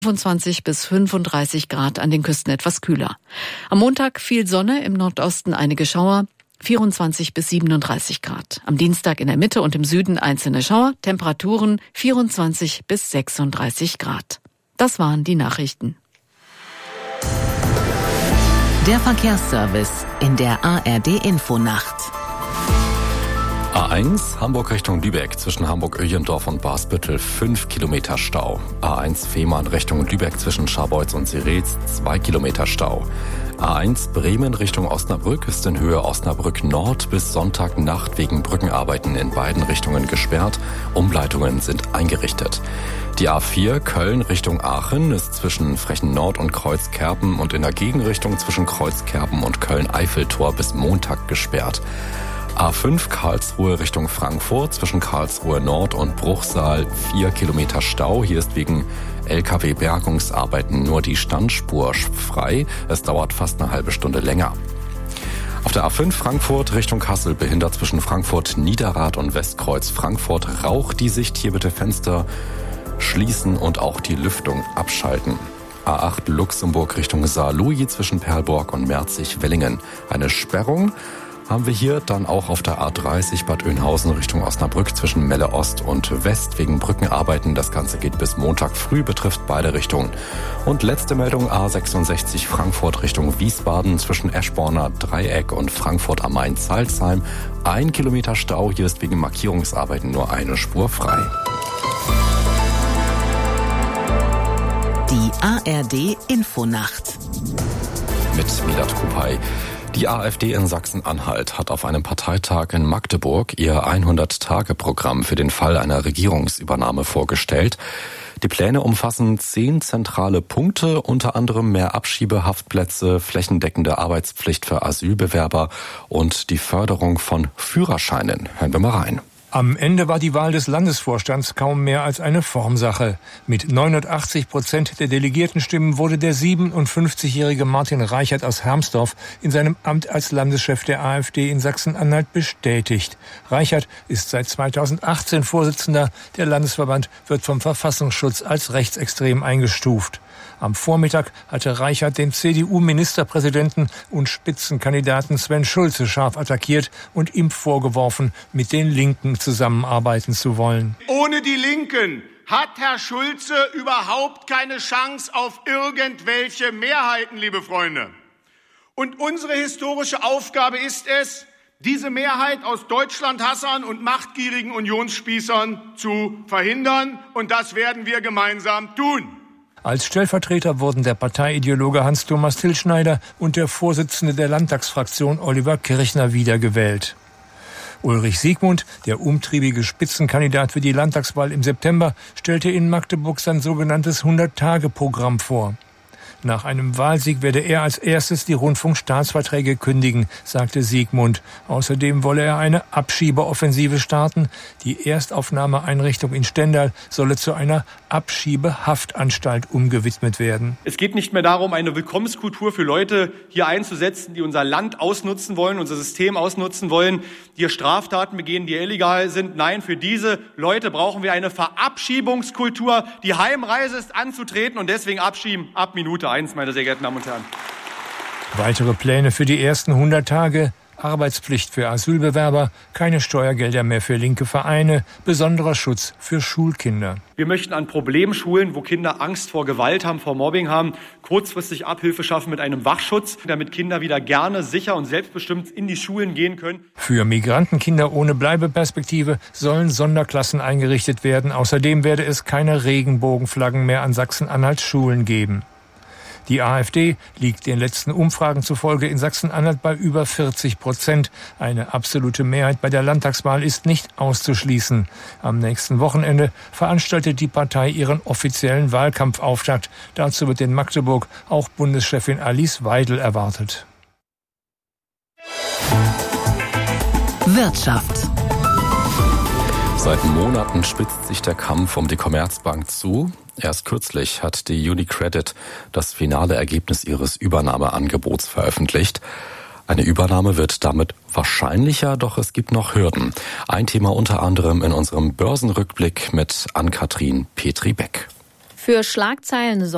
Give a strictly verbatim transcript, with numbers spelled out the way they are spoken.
fünfundzwanzig bis fünfunddreißig Grad, an den Küsten etwas kühler. Am Montag viel Sonne, im Nordosten einige Schauer, vierundzwanzig bis siebenunddreißig Grad. Am Dienstag in der Mitte und im Süden einzelne Schauer, Temperaturen vierundzwanzig bis sechsunddreißig Grad. Das waren die Nachrichten. Der Verkehrsservice in der A R D-Infonacht. A eins Hamburg Richtung Lübeck, zwischen Hamburg-Öjendorf und Basbüttel fünf Kilometer Stau. A eins Fehmarn Richtung Lübeck, zwischen Scharbeutz und Sirez zwei Kilometer Stau. A eins Bremen Richtung Osnabrück ist in Höhe Osnabrück Nord bis Sonntagnacht wegen Brückenarbeiten in beiden Richtungen gesperrt. Umleitungen sind eingerichtet. Die A vier Köln Richtung Aachen ist zwischen Frechen Nord und Kreuzkerpen und in der Gegenrichtung zwischen Kreuzkerpen und Köln-Eiffeltor bis Montag gesperrt. A fünf Karlsruhe Richtung Frankfurt, zwischen Karlsruhe Nord und Bruchsal vier Kilometer Stau. Hier ist wegen L K W-Bergungsarbeiten nur die Standspur frei. Es dauert fast eine halbe Stunde länger. Auf der A fünf Frankfurt Richtung Kassel behindert zwischen Frankfurt Niederrad und Westkreuz Frankfurt Rauch die Sicht. Hier bitte Fenster schließen und auch die Lüftung abschalten. A acht Luxemburg Richtung Saarlouis zwischen Perlborg und Merzig-Wellingen. Eine Sperrung haben wir hier dann auch auf der A dreißig Bad Oeynhausen Richtung Osnabrück zwischen Melle Ost und West wegen Brückenarbeiten. Das Ganze geht bis Montag früh, betrifft beide Richtungen. Und letzte Meldung, A sechsundsechzig Frankfurt Richtung Wiesbaden zwischen Eschborner Dreieck und Frankfurt am Main-Salzheim. Ein Kilometer Stau, hier ist wegen Markierungsarbeiten nur eine Spur frei. Die A R D-Infonacht mit Milat Kupay. Die AfD in Sachsen-Anhalt hat auf einem Parteitag in Magdeburg ihr hundert-Tage-Programm für den Fall einer Regierungsübernahme vorgestellt. Die Pläne umfassen zehn zentrale Punkte, unter anderem mehr Abschiebehaftplätze, flächendeckende Arbeitspflicht für Asylbewerber und die Förderung von Führerscheinen. Hören wir mal rein. Am Ende war die Wahl des Landesvorstands kaum mehr als eine Formsache. Mit neunundachtzig Prozent der Delegiertenstimmen wurde der siebenundfünfzigjährige Martin Reichert aus Hermsdorf in seinem Amt als Landeschef der AfD in Sachsen-Anhalt bestätigt. Reichert ist seit zweitausendachtzehn Vorsitzender. Der Landesverband wird vom Verfassungsschutz als rechtsextrem eingestuft. Am Vormittag hatte Reichert den C D U-Ministerpräsidenten und Spitzenkandidaten Sven Schulze scharf attackiert und ihm vorgeworfen, mit den Linken zusammenarbeiten zu wollen. Ohne die Linken hat Herr Schulze überhaupt keine Chance auf irgendwelche Mehrheiten, liebe Freunde. Und unsere historische Aufgabe ist es, diese Mehrheit aus Deutschlandhassern und machtgierigen Unionsspießern zu verhindern. Und das werden wir gemeinsam tun. Als Stellvertreter wurden der Parteiideologe Hans-Thomas Tillschneider und der Vorsitzende der Landtagsfraktion Oliver Kirchner wiedergewählt. Ulrich Siegmund, der umtriebige Spitzenkandidat für die Landtagswahl im September, stellte in Magdeburg sein sogenanntes hundert-Tage-Programm vor. Nach einem Wahlsieg werde er als erstes die Rundfunkstaatsverträge kündigen, sagte Siegmund. Außerdem wolle er eine Abschiebeoffensive starten. Die Erstaufnahmeeinrichtung in Stendal solle zu einer Abschiebehaftanstalt umgewidmet werden. Es geht nicht mehr darum, eine Willkommenskultur für Leute hier einzusetzen, die unser Land ausnutzen wollen, unser System ausnutzen wollen, die hier Straftaten begehen, die illegal sind. Nein, für diese Leute brauchen wir eine Verabschiebungskultur. Die Heimreise ist anzutreten und deswegen abschieben ab Minute eins, meine sehr geehrten Damen und Herren. Weitere Pläne für die ersten hundert Tage: Arbeitspflicht für Asylbewerber, keine Steuergelder mehr für linke Vereine, besonderer Schutz für Schulkinder. Wir möchten an Problemschulen, wo Kinder Angst vor Gewalt haben, vor Mobbing haben, kurzfristig Abhilfe schaffen mit einem Wachschutz, damit Kinder wieder gerne, sicher und selbstbestimmt in die Schulen gehen können. Für Migrantenkinder ohne Bleibeperspektive sollen Sonderklassen eingerichtet werden. Außerdem werde es keine Regenbogenflaggen mehr an Sachsen-Anhalts Schulen geben. Die AfD liegt den letzten Umfragen zufolge in Sachsen-Anhalt bei über vierzig Prozent. Eine absolute Mehrheit bei der Landtagswahl ist nicht auszuschließen. Am nächsten Wochenende veranstaltet die Partei ihren offiziellen Wahlkampfauftakt. Dazu wird in Magdeburg auch Bundeschefin Alice Weidel erwartet. Wirtschaft. Seit Monaten spitzt sich der Kampf um die Commerzbank zu. Erst kürzlich hat die UniCredit das finale Ergebnis ihres Übernahmeangebots veröffentlicht. Eine Übernahme wird damit wahrscheinlicher, doch es gibt noch Hürden. Ein Thema unter anderem in unserem Börsenrückblick mit Ann-Kathrin Petri-Beck. Für Schlagzeilen